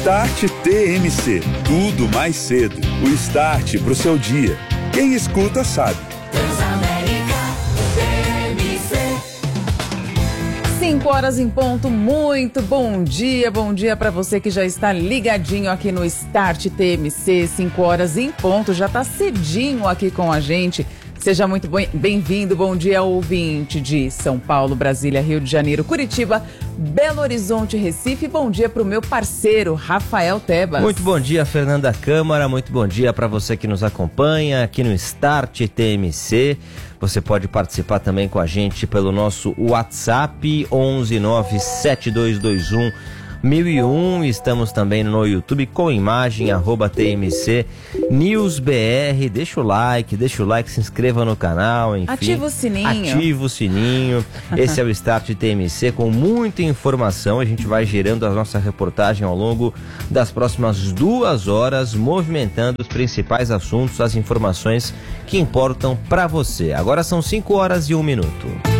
Start TMC, tudo mais cedo. O start pro seu dia. Quem escuta sabe. Transamérica TMC. 5 horas em ponto, muito bom dia para você que já está ligadinho aqui no Start TMC, 5 horas em ponto, já está cedinho aqui com a gente. Seja muito bem-vindo, bom dia ouvinte de São Paulo, Brasília, Rio de Janeiro, Curitiba, Belo Horizonte, Recife. Bom dia para o meu parceiro, Rafael Tebas. Muito bom dia, Fernanda Câmara, muito bom dia para você que nos acompanha aqui no Start TMC. Você pode participar também com a gente pelo nosso WhatsApp 1197221 1001, estamos também no YouTube com imagem, @TMC News BR, deixa o like, se inscreva no canal, enfim. Ativa o sininho. Ativa o sininho. Esse é o Start TMC com muita informação, a gente vai gerando a nossa reportagem ao longo das próximas 2 horas, movimentando os principais assuntos, as informações que importam para você. Agora são 5 horas e 1 minuto.